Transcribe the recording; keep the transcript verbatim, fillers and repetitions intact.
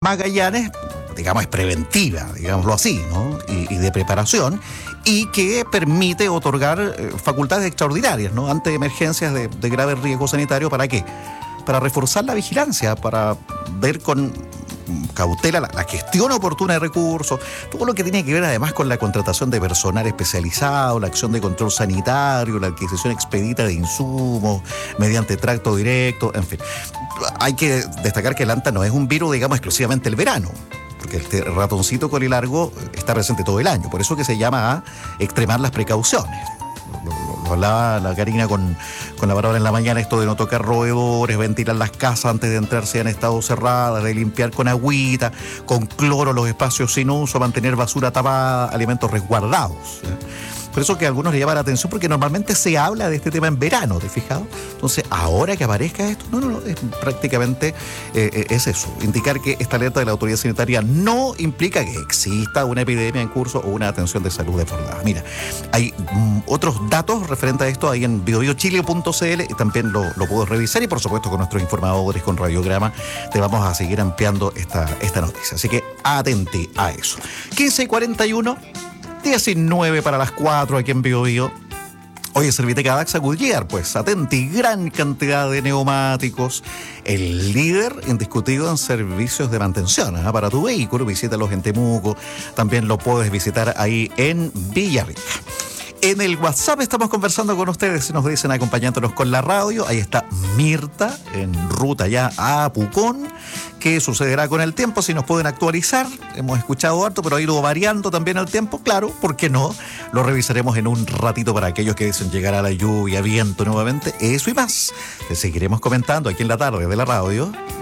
Magallanes, digamos, es preventiva, digámoslo así, ¿no? Y, y de preparación, y que permite otorgar eh, facultades extraordinarias, ¿no? Ante emergencias de, de grave riesgo sanitario. ¿Para qué? Para reforzar la vigilancia, para ver con cautela la, la gestión oportuna de recursos, todo lo que tiene que ver además con la contratación de personal especializado, la acción de control sanitario, la adquisición expedita de insumos mediante tracto directo, en fin. Hay que destacar que el anta no es un virus, digamos, exclusivamente el verano, porque el ratoncito colilargo está presente todo el año, por eso que se llama a extremar las precauciones. Lo hablaba la Karina con, con la Bárbara en la mañana, esto de no tocar roedores, ventilar las casas antes de entrar si han estado cerradas, de limpiar con agüita, con cloro los espacios sin uso, mantener basura tapada, alimentos resguardados, ¿sí? Por eso que a algunos les llama la atención, porque normalmente se habla de este tema en verano, ¿te has fijado? Entonces, ahora que aparezca esto, no, no, no, es prácticamente eh, es eso, indicar que esta alerta de la autoridad sanitaria no implica que exista una epidemia en curso o una atención de salud desbordada. Mira, hay mm, otros datos referentes a esto ahí en bio bio chile punto c l, y también lo, lo puedo revisar, y por supuesto con nuestros informadores, con Radiograma, te vamos a seguir ampliando esta, esta noticia. Así que atente a eso. quince y cuarenta y uno, diecinueve para las cuatro aquí en Bio Bio. Oye, Serviteca Daxa Goodyear, pues atenti, gran cantidad de neumáticos, el líder indiscutido en servicios de mantención, ¿eh? Para tu vehículo. Visítalos en Temuco, también lo puedes visitar ahí en Villarrica. En el WhatsApp estamos conversando con ustedes, nos dicen, acompañándonos con la radio. Ahí está Mirta, en ruta ya a Pucón. ¿Qué sucederá con el tiempo? Si nos pueden actualizar. Hemos escuchado harto, pero ha ido variando también el tiempo. Claro, ¿por qué no? Lo revisaremos en un ratito para aquellos que dicen llegar a la lluvia, viento nuevamente. Eso y más. Te seguiremos comentando aquí en la tarde de la radio